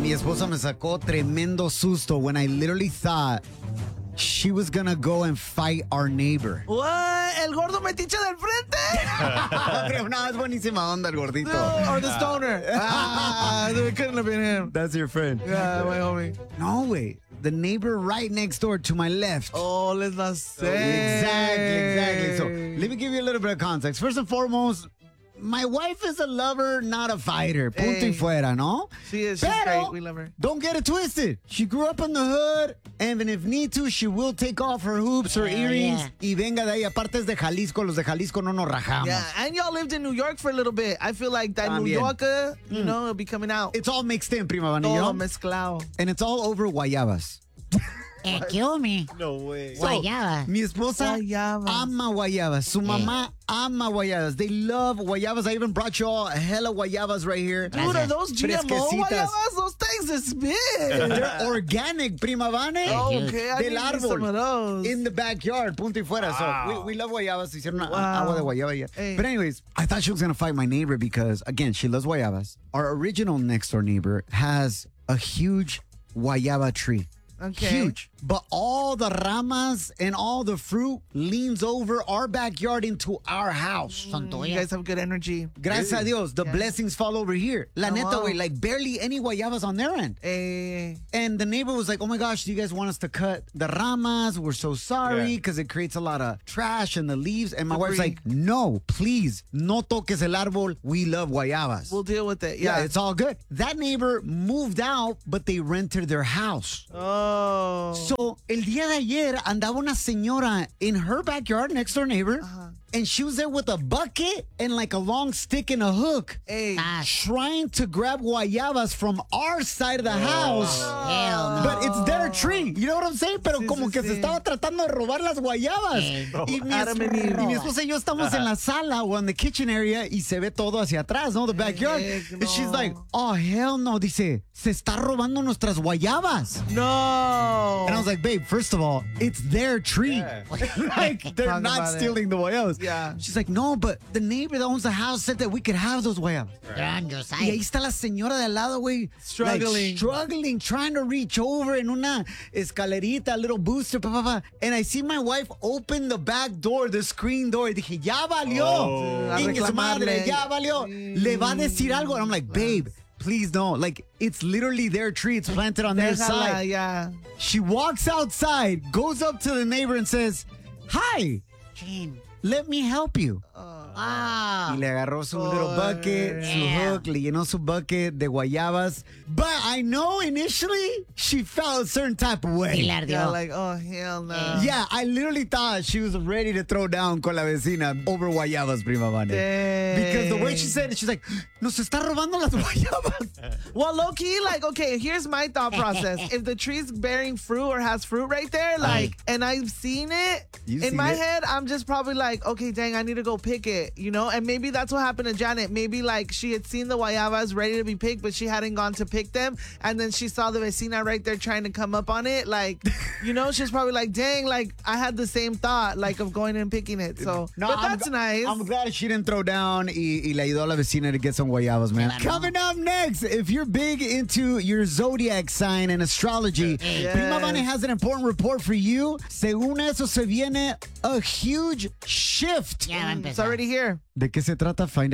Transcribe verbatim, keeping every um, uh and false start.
mi esposa me sacó tremendo susto when I literally thought she was gonna go and fight our neighbor. What? El gordo metiche del frente? Pero no, es buenísima onda el gordito. No, or the stoner. Ah, it couldn't have been him. That's your friend. Yeah, my homie. No way. The neighbor right next door to my left. Oh, let's not say. Exactly, exactly. So let me give you a little bit of context. First and foremost, my wife is a lover, not a fighter. Punto Hey. y fuera, ¿no? She is. She's Pero, great. We love her. don't get it twisted. She grew up in the hood, and if need to, she will take off her hoops, her Yeah, earrings, yeah. y venga de ahí. Aparte es de Jalisco, los de Jalisco no nos rajamos. Yeah, and y'all lived in New York for a little bit. I feel like that New También. Yorker, you know, will be coming out. It's all mixed in, prima Todo vanillo. mezclado. And it's all over guayabas. Excuse me. No way. So, Guayaba. Mi esposa Guayabas. ama guayabas. Su mamá ama guayabas. They love guayabas. I even brought you all a hella guayabas right here. Dude, are those G M O Fresquecitas. guayabas? Those things is big. They're organic, prima vane. Oh, okay, I Del need árbol. some of those. In the backyard, punto y fuera. So we, we love guayabas. Hicieron una- Wow. agua de guayaba ya. Hey. But anyways, I thought she was going to fight my neighbor because, again, she loves guayabas. Our original next door neighbor has a huge guayaba tree. Okay. Huge. But all the ramas and all the fruit leans over our backyard into our house. You guys have good energy. Gracias a Dios, the Yeah. blessings fall over here. La Oh, neta, wow. way, like barely any guayabas on their end. Eh, And the neighbor was like, oh my gosh, do you guys want us to cut the ramas? We're so sorry Yeah. because it creates a lot of trash and the leaves. And my wife's Debris. like, no, please, no toques el árbol. We love guayabas. we'll deal with it. yeah, Yeah. it's all good. That neighbor moved out, but they rented their house. Oh. So, el día de ayer andaba una señora in her backyard, next door neighbor, and she was there with a bucket and like a long stick and a hook, Hey. trying to grab guayabas from our side of the house. Hell no. But it's their tree. You know what I'm saying? Pero Sí, como sí, que sí. se estaba tratando de robar las guayabas. Eh, y, mi Adam es- and Eve. y mi esposa y yo estamos en la sala o en the kitchen area y se ve todo hacia atrás, ¿no? The backyard. Heck And she's no. like, oh, hell no. Dice, se está robando nuestras guayabas. No. And I was like, babe, first of all, it's their tree. Yeah. Like, they're Talk not about it. stealing the guayabas. Yeah. She's like, no, but the neighbor that owns the house said that we could have those guayabas. They're on your Y ahí side. está la señora de al lado, güey. Struggling. Like, struggling, trying to reach over en una escalerita, a little booster, pa, pa, pa. And I see my wife open the back door, the screen door. Y dije, ya valió. Oh. A Ingue su madre, reclamarle. ya valió. Le va a decir algo. And I'm like, babe, please don't. Like, it's literally their tree. It's planted on their Déjala, side. yeah. She walks outside, goes up to the neighbor and says, hi, Chin. let me help you. Ah. Y le agarró su little bucket, su Yeah. hook, le llenó su bucket de guayabas. But I know initially she felt a certain type of Y way. le Yeah, ardió. like, oh, hell no. Yeah, I literally thought she was ready to throw down con la vecina over guayabas, prima Vane. Because the way she said it, she's like, nos está robando las guayabas. Well, low key, like, okay, here's my thought process. If the tree's bearing fruit or has fruit right there, like, and I've seen it, You've in seen my it? head, I'm just probably like, okay, dang, I need to go pick it, you know? And maybe that's what happened to Janet. Maybe, like, she had seen the guayabas ready to be picked, but she hadn't gone to pick them. And then she saw the vecina right there trying to come up on it. Like, you know, she's probably like, dang, like, I had the same thought, like, of going and picking it. So, but I'm that's g- nice. I'm glad she didn't throw down y, y le ayudó a la vecina to get some guayabas, man. Claro. Coming up next, if you're big into your zodiac sign and astrology, Yes. Prima Vane has an important report for you. Según eso, se viene a huge shift. Ya va a It's empezar. already here. ¿De qué se trata? Find